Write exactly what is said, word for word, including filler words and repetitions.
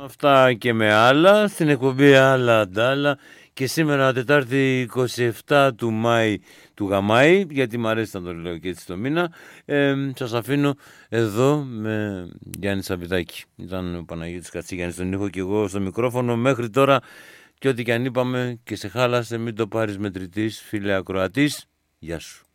Αυτά και με άλλα, στην εκπομπή άλλα αντάλλα και σήμερα Τετάρτη είκοσι επτά του Μάη του Γαμάη, γιατί μου αρέσει να το λέω και έτσι το μήνα, ε, σας αφήνω εδώ με Γιάννη Σαββιδάκη. Ήταν ο Παναγιώτης Κατσίγιαννης στον ήχο και εγώ στο μικρόφωνο μέχρι τώρα και ό,τι και αν είπαμε και σε χάλασε μην το πάρεις μετρητής, φίλε ακροατής, γεια σου.